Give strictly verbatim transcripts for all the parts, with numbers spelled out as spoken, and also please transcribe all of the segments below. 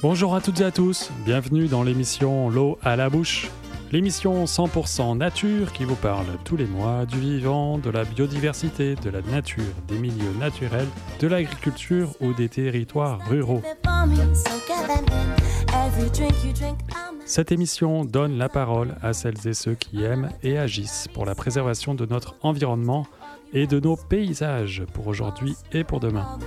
Bonjour à toutes et à tous, bienvenue dans l'émission L'eau à la bouche, l'émission cent pour cent nature qui vous parle tous les mois du vivant, de la biodiversité, de la nature, des milieux naturels, de l'agriculture ou des territoires ruraux. Cette émission donne la parole à celles et ceux qui aiment et agissent pour la préservation de notre environnement et de nos paysages pour aujourd'hui et pour demain.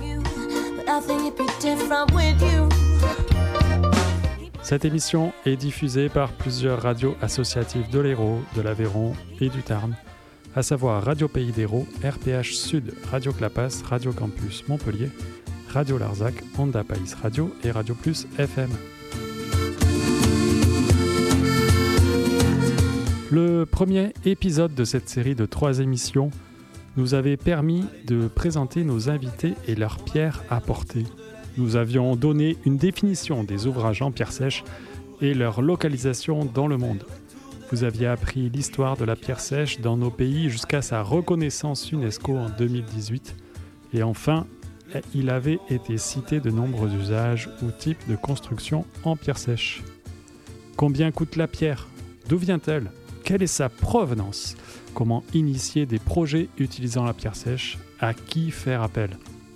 Cette émission est diffusée par plusieurs radios associatives de l'Hérault, de l'Aveyron et du Tarn, à savoir Radio Pays d'Hérault, R P H Sud, Radio Clapas, Radio Campus Montpellier, Radio Larzac, Onda Pays Radio et Radio Plus F M. Le premier épisode de cette série de trois émissions nous avait permis de présenter nos invités et leurs pierres à porter. Nous avions donné une définition des ouvrages en pierre sèche et leur localisation dans le monde. Vous aviez appris l'histoire de la pierre sèche dans nos pays jusqu'à sa reconnaissance UNESCO en deux mille dix-huit. Et enfin, il avait été cité de nombreux usages ou types de construction en pierre sèche. Combien coûte la pierre ? D'où vient-elle ? Quelle est sa provenance ? Comment initier des projets utilisant la pierre sèche ? À qui faire appel ?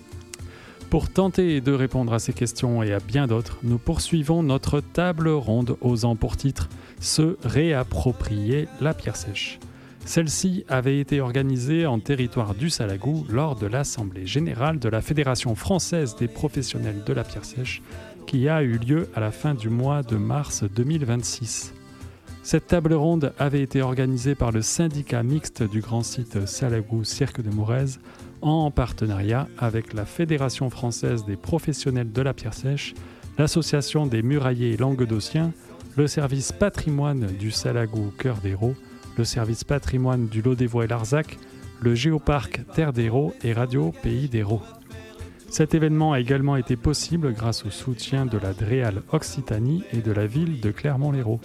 Pour tenter de répondre à ces questions et à bien d'autres, nous poursuivons notre table ronde osant pour titre « Se réapproprier la pierre sèche ». Celle-ci avait été organisée en territoire du Salagou lors de l'Assemblée générale de la Fédération française des professionnels de la pierre sèche qui a eu lieu à la fin du mois de mars deux mille vingt-six. Cette table ronde avait été organisée par le syndicat mixte du grand site Salagou-Cirque de Mourez en partenariat avec la Fédération française des professionnels de la pierre sèche, l'Association des muraillers languedociens, le service patrimoine du Salagou-Cœur d'Hérault, le service patrimoine du Lot-des-Voix-et-Larzac, le Géoparc Terre d'Hérault et Radio Pays d'Hérault. Cet événement a également été possible grâce au soutien de la Dreal Occitanie et de la ville de Clermont-Lérault.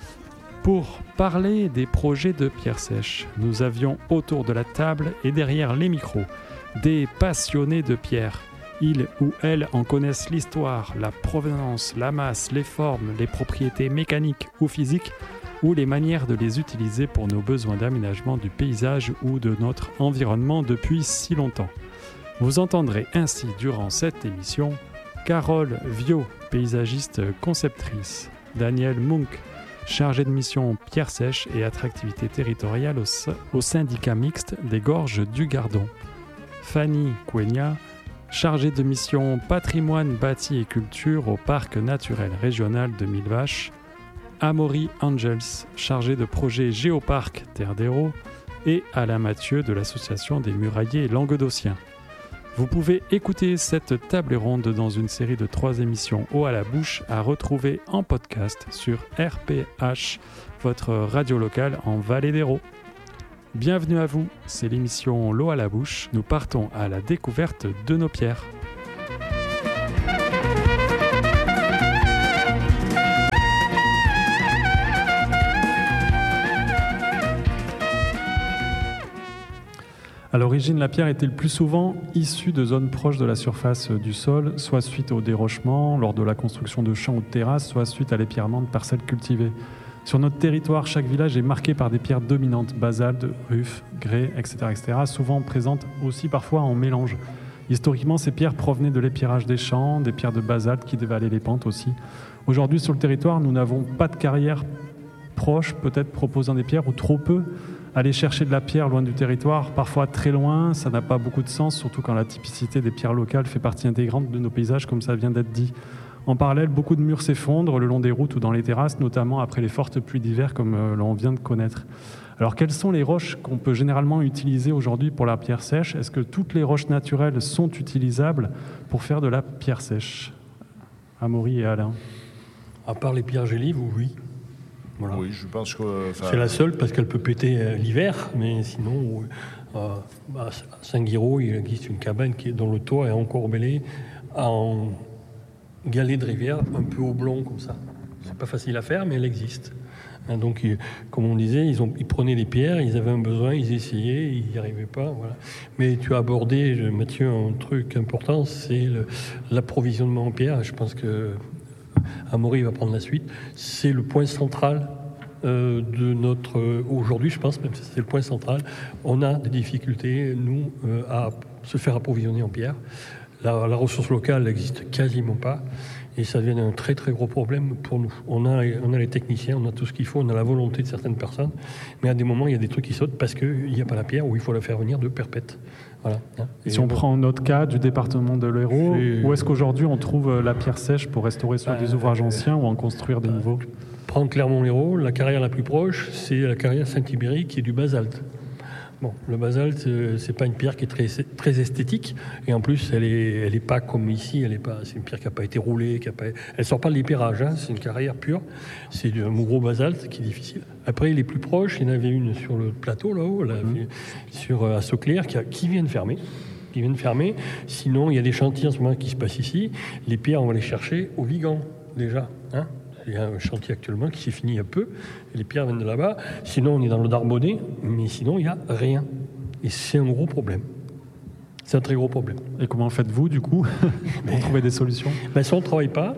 Pour parler des projets de pierre sèche, nous avions autour de la table et derrière les micros des passionnés de pierre. Ils ou elles en connaissent l'histoire, la provenance, la masse, les formes, les propriétés mécaniques ou physiques ou les manières de les utiliser pour nos besoins d'aménagement du paysage ou de notre environnement depuis si longtemps. Vous entendrez ainsi durant cette émission Carole Viau, paysagiste conceptrice, Daniel Munk, chargé de mission pierre sèche et attractivité territoriale au, au syndicat mixte des Gorges du Gardon, Fanny Cuegna, chargée de mission patrimoine bâti et culture au parc naturel régional de Mille Vaches, Amaury Angels, chargé de projet Géoparc Terre d'Hérault, et Alain Mathieu de l'association des muraillers languedociens. Vous pouvez écouter cette table ronde dans une série de trois émissions Eau à la bouche à retrouver en podcast sur R P H, votre radio locale en Vallée d'Hérault. Bienvenue à vous, c'est l'émission L'eau à la bouche. Nous partons à la découverte de nos pierres. À l'origine, la pierre était le plus souvent issue de zones proches de la surface du sol, soit suite au dérochement, lors de la construction de champs ou de terrasses, soit suite à l'épierrement de parcelles cultivées. Sur notre territoire, chaque village est marqué par des pierres dominantes, basalte, ruffe, grès, et cetera, et cetera, souvent présentes aussi parfois en mélange. Historiquement, ces pierres provenaient de l'épierrage des champs, des pierres de basalte qui dévalaient les pentes aussi. Aujourd'hui, sur le territoire, nous n'avons pas de carrière proche, peut-être proposant des pierres, ou trop peu. Aller chercher de la pierre loin du territoire, parfois très loin, ça n'a pas beaucoup de sens, surtout quand la typicité des pierres locales fait partie intégrante de nos paysages, comme ça vient d'être dit. En parallèle, beaucoup de murs s'effondrent le long des routes ou dans les terrasses, notamment après les fortes pluies d'hiver comme euh, l'on vient de connaître. Alors, quelles sont les roches qu'on peut généralement utiliser aujourd'hui pour la pierre sèche ? Est-ce que toutes les roches naturelles sont utilisables pour faire de la pierre sèche ? Amaury et Alain. À part les pierres gélives, oui. Voilà. Oui, je pense que... Euh, c'est la seule parce qu'elle peut péter euh, l'hiver, mais sinon, euh, à Saint-Guiraud, il existe une cabane qui est, dont le toit est encorbellé en galets de rivière, un peu oblong comme ça. C'est pas facile à faire, mais elle existe. Hein, donc, ils, comme on disait, ils, ont, ils prenaient les pierres, ils avaient un besoin, ils essayaient, ils n'y arrivaient pas. Voilà. Mais tu as abordé, Mathieu, un truc important, c'est le, l'approvisionnement en pierre. Je pense que Amaury va prendre la suite, c'est le point central euh, de notre... Euh, aujourd'hui, je pense, même si c'est le point central, on a des difficultés, nous, euh, à se faire approvisionner en pierre. La, la ressource locale n'existe quasiment pas. Et ça devient un très très gros problème pour nous. On a, on a les techniciens, on a tout ce qu'il faut, on a la volonté de certaines personnes, mais à des moments, il y a des trucs qui sautent parce qu'il n'y a pas la pierre ou il faut la faire venir de Perpète. Voilà. Et si on bon, prend notre cas du département de l'Hérault, où est-ce qu'aujourd'hui on trouve la pierre sèche pour restaurer sur euh, des ouvrages anciens ou en construire des euh, nouveaux? Prendre Clermont-Lérault, la carrière la plus proche, c'est la carrière Saint-Ibéry qui est du basalte. Bon, le basalte, c'est pas une pierre qui est très, très esthétique, et en plus, elle est, elle est pas comme ici, elle est pas, c'est une pierre qui n'a pas été roulée, qui a pas, elle sort pas de l'épérage, hein, c'est une carrière pure, c'est un gros basalte qui est difficile. Après, les plus proches, il y en avait une sur le plateau là-haut, là, mmh. sur euh, à Sauclair, qui, a, qui vient de fermer. qui viennent fermer. Sinon, il y a des chantiers en ce moment qui se passent ici. Les pierres, on va les chercher au Vigan, déjà, hein. Il y a un chantier actuellement qui s'est fini il y a peu, et les pierres viennent de là-bas. Sinon, on est dans le Darbonnais, mais sinon, il n'y a rien. Et c'est un gros problème. C'est un très gros problème. Et comment faites-vous, du coup, pour trouver des solutions? ben, Soit on ne travaille pas,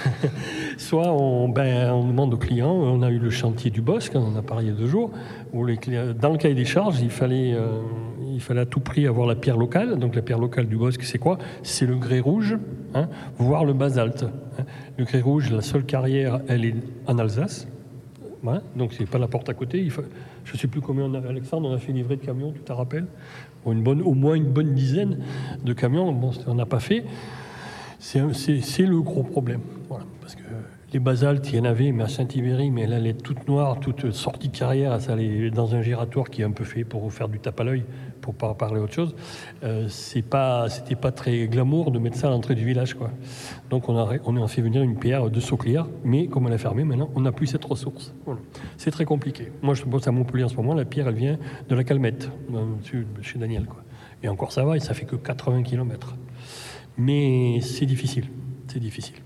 soit on, ben, on demande aux clients. On a eu le chantier du Bosc, on en a parlé il y a deux jours, où les, dans le cahier des charges, il fallait, euh, il fallait à tout prix avoir la pierre locale. Donc la pierre locale du Bosc, c'est quoi? C'est le grès rouge, hein, voire le basalte. Hein. Le grès rouge, la seule carrière, elle est en Alsace. Voilà, donc c'est pas la porte à côté. Il faut, je ne sais plus combien on a, Alexandre, on a fait livrer de camions, tu te rappelles? Une bonne, au moins une bonne dizaine de camions. Bon, on n'a pas fait. C'est, c'est, c'est le gros problème. Voilà, parce que les basaltes, il y en avait, mais à Saint-Ibéry, mais là, elle est toute noire, toute sortie de carrière. Ça, elle est dans un giratoire qui est un peu fait pour faire du tape à l'œil, pour pas parler autre chose. Euh, c'est pas, c'était pas très glamour de mettre ça à l'entrée du village, quoi. Donc on a, on a fait venir une pierre de Sauclair, mais comme elle a fermé, maintenant, on n'a plus cette ressource. Voilà. C'est très compliqué. Moi, je bosse à Montpellier en ce moment. La pierre, elle vient de la Calmette, chez Daniel, quoi. Et encore, ça va, et ça fait que quatre-vingts kilomètres. Mais c'est difficile. C'est difficile.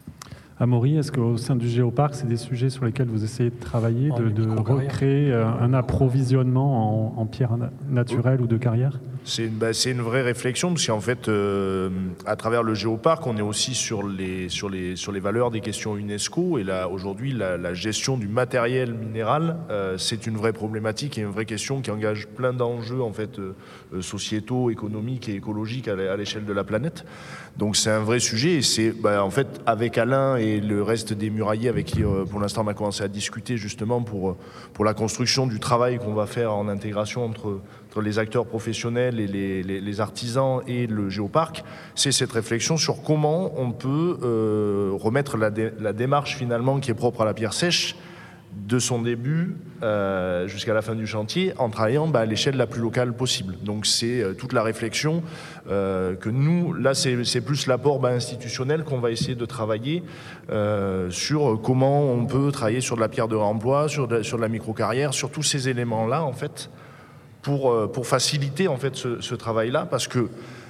Amaury, est-ce qu'au sein du Géoparc, c'est des sujets sur lesquels vous essayez de travailler, de, de recréer un approvisionnement en, en pierre naturelle ou de carrière? C'est une, bah, c'est une vraie réflexion, parce qu'en fait, euh, à travers le Géoparc, on est aussi sur les, sur les, sur les valeurs des questions UNESCO. Et là, aujourd'hui, la, la gestion du matériel minéral, euh, c'est une vraie problématique et une vraie question qui engage plein d'enjeux en fait, euh, sociétaux, économiques et écologiques à l'échelle de la planète. Donc c'est un vrai sujet. Et c'est bah, en fait avec Alain et le reste des murailliers avec qui, euh, pour l'instant, on a commencé à discuter justement pour, pour la construction du travail qu'on va faire en intégration entre, entre les acteurs professionnels et les, les, les artisans et le Géoparc. C'est cette réflexion sur comment on peut euh, remettre la, dé, la démarche finalement qui est propre à la pierre sèche de son début euh, jusqu'à la fin du chantier en travaillant bah, à l'échelle la plus locale possible. Donc c'est euh, toute la réflexion euh, que nous, là c'est, c'est plus l'apport bah, institutionnel qu'on va essayer de travailler euh, sur comment on peut travailler sur de la pierre de réemploi, sur de, sur de la micro-carrière, sur tous ces éléments-là en fait, pour, euh, pour faciliter en fait ce, ce travail-là, parce que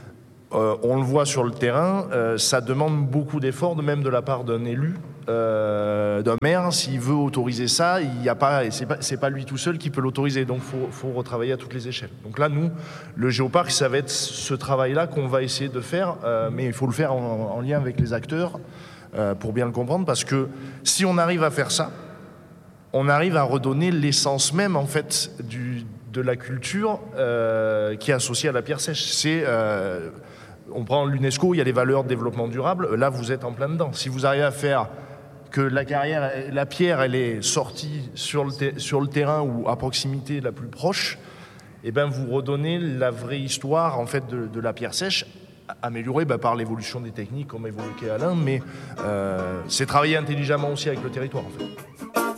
Euh, on le voit sur le terrain, euh, ça demande beaucoup d'efforts, de même de la part d'un élu, euh, d'un maire. S'il veut autoriser ça, il y a pas, et c'est pas, c'est pas lui tout seul qui peut l'autoriser. Donc, faut, faut retravailler à toutes les échelles. Donc là, nous, le Géoparc, ça va être ce travail-là qu'on va essayer de faire, euh, mais il faut le faire en, en lien avec les acteurs euh, pour bien le comprendre, parce que si on arrive à faire ça, on arrive à redonner l'essence même en fait du, de la culture euh, qui est associée à la pierre sèche. C'est euh, on prend l'UNESCO, il y a les valeurs de développement durable. Là, vous êtes en plein dedans. Si vous arrivez à faire que la carrière, la pierre, elle est sortie sur le, ter- sur le terrain ou à proximité la plus proche, eh ben vous redonnez la vraie histoire en fait de, de la pierre sèche, améliorée bah, par l'évolution des techniques, comme évoquait Alain, mais euh, c'est travailler intelligemment aussi avec le territoire en fait.